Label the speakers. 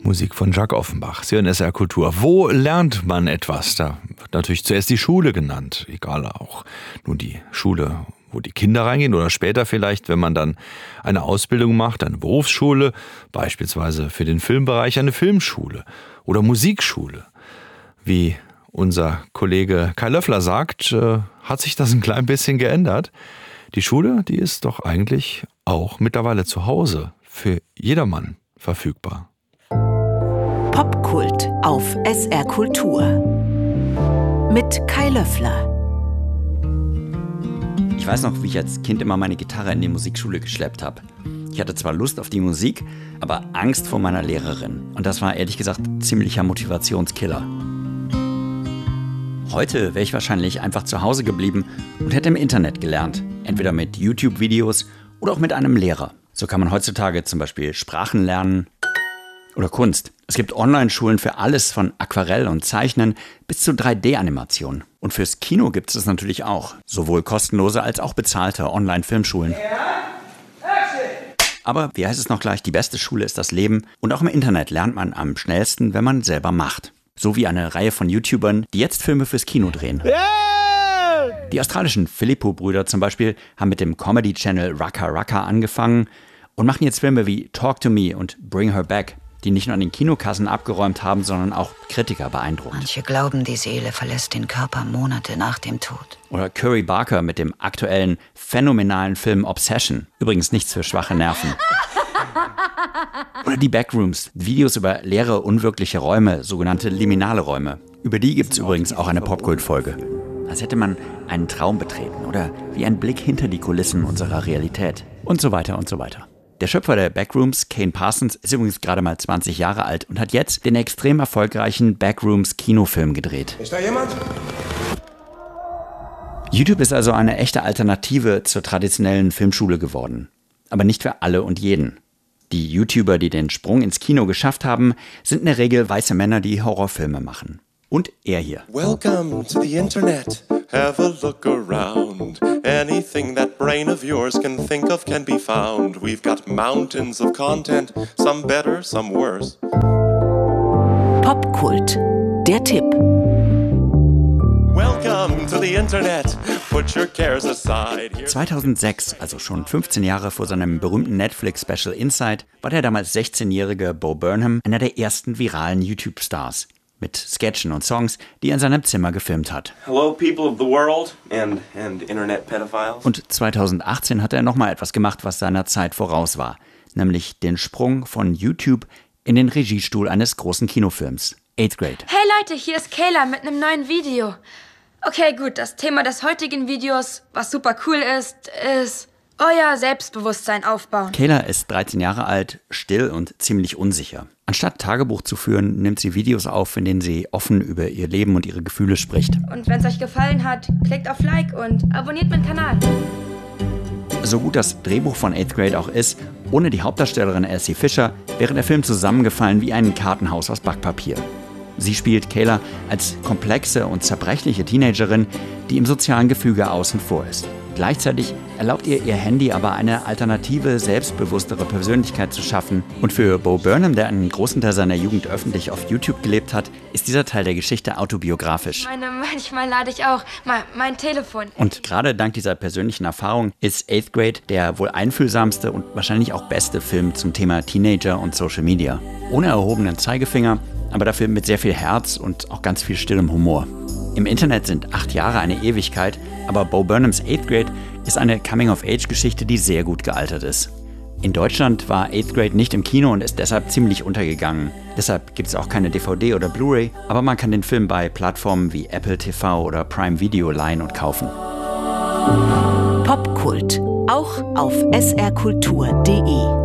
Speaker 1: Musik von Jacques Offenbach. Sie hören SR Kultur. Wo lernt man etwas? Da wird natürlich zuerst die Schule genannt. Egal, auch nun die Schule, wo die Kinder reingehen oder später vielleicht, wenn man dann eine Ausbildung macht, eine Berufsschule, beispielsweise für den Filmbereich eine Filmschule oder Musikschule. Wie unser Kollege Kai Löffler sagt, hat sich das ein klein bisschen geändert. Die Schule, die ist doch eigentlich auch mittlerweile zu Hause für jedermann verfügbar.
Speaker 2: Popkult auf SR Kultur mit Kai Löffler.
Speaker 3: Ich weiß noch, wie ich als Kind immer meine Gitarre in die Musikschule geschleppt habe. Ich hatte zwar Lust auf die Musik, aber Angst vor meiner Lehrerin. Und das war ehrlich gesagt ziemlicher Motivationskiller. Heute wäre ich wahrscheinlich einfach zu Hause geblieben und hätte im Internet gelernt. Entweder mit YouTube-Videos oder auch mit einem Lehrer. So kann man heutzutage zum Beispiel Sprachen lernen oder Kunst. Es gibt Online-Schulen für alles von Aquarell und Zeichnen bis zu 3D-Animation. Und fürs Kino gibt es das natürlich auch. Sowohl kostenlose als auch bezahlte Online-Filmschulen. Aber wie heißt es noch gleich, die beste Schule ist das Leben. Und auch im Internet lernt man am schnellsten, wenn man selber macht. So wie eine Reihe von YouTubern, die jetzt Filme fürs Kino drehen. Die australischen Philippou-Brüder zum Beispiel haben mit dem Comedy-Channel Raka Raka angefangen und machen jetzt Filme wie Talk to Me und Bring Her Back, die nicht nur an den Kinokassen abgeräumt haben, sondern auch Kritiker beeindruckt.
Speaker 4: Manche glauben, die Seele verlässt den Körper Monate nach dem Tod.
Speaker 3: Oder Curry Barker mit dem aktuellen, phänomenalen Film Obsession. Übrigens nichts für schwache Nerven. Oder die Backrooms, Videos über leere, unwirkliche Räume, sogenannte liminale Räume. Über die gibt es übrigens auch eine Popkult-Folge. Als hätte man einen Traum betreten oder wie ein Blick hinter die Kulissen unserer Realität. Und so weiter und so weiter. Der Schöpfer der Backrooms, Kane Parsons, ist übrigens gerade mal 20 Jahre alt und hat jetzt den extrem erfolgreichen Backrooms-Kinofilm gedreht.
Speaker 5: Ist da jemand?
Speaker 3: YouTube ist also eine echte Alternative zur traditionellen Filmschule geworden. Aber nicht für alle und jeden. Die YouTuber, die den Sprung ins Kino geschafft haben, sind in der Regel weiße Männer, die Horrorfilme machen. Und er hier.
Speaker 5: Welcome to the Internet. Have a look around. Anything that brain of yours can think of can be found. We've got mountains of content, some better, some worse.
Speaker 2: Popkult, der Tipp.
Speaker 5: Welcome to the Internet. Put your cares aside.
Speaker 3: 2006, also schon 15 Jahre vor seinem berühmten Netflix-Special Inside, war der damals 16-jährige Bo Burnham einer der ersten viralen YouTube-Stars. Mit Sketchen und Songs, die er in seinem Zimmer gefilmt hat.
Speaker 6: Hello, people of the world and internet pedophiles.
Speaker 3: Und 2018 hat er nochmal etwas gemacht, was seiner Zeit voraus war. Nämlich den Sprung von YouTube in den Regiestuhl eines großen Kinofilms. 8th Grade.
Speaker 7: Hey Leute, hier ist Kayla mit einem neuen Video. Okay, gut, das Thema des heutigen Videos, was super cool ist euer Selbstbewusstsein aufbauen.
Speaker 3: Kayla ist 13 Jahre alt, still und ziemlich unsicher. Anstatt Tagebuch zu führen, nimmt sie Videos auf, in denen sie offen über ihr Leben und ihre Gefühle spricht.
Speaker 7: Und wenn es euch gefallen hat, klickt auf Like und abonniert meinen Kanal.
Speaker 3: So gut das Drehbuch von 8th Grade auch ist, ohne die Hauptdarstellerin Elsie Fisher wäre der Film zusammengefallen wie ein Kartenhaus aus Backpapier. Sie spielt Kayla als komplexe und zerbrechliche Teenagerin, die im sozialen Gefüge außen vor ist. Gleichzeitig erlaubt ihr Handy aber eine alternative, selbstbewusstere Persönlichkeit zu schaffen. Und für Bo Burnham, der einen großen Teil seiner Jugend öffentlich auf YouTube gelebt hat, ist dieser Teil der Geschichte autobiografisch.
Speaker 7: Manchmal lade ich auch mein Telefon.
Speaker 3: Und gerade dank dieser persönlichen Erfahrung ist 8th Grade der wohl einfühlsamste und wahrscheinlich auch beste Film zum Thema Teenager und Social Media. Ohne erhobenen Zeigefinger, aber dafür mit sehr viel Herz und auch ganz viel stillem Humor. Im Internet sind 8 Jahre eine Ewigkeit, aber Bo Burnhams 8th Grade ist eine Coming-of-Age-Geschichte, die sehr gut gealtert ist. In Deutschland war 8th Grade nicht im Kino und ist deshalb ziemlich untergegangen. Deshalb gibt es auch keine DVD oder Blu-ray, aber man kann den Film bei Plattformen wie Apple TV oder Prime Video leihen und kaufen.
Speaker 2: Popkult, auch auf srkultur.de.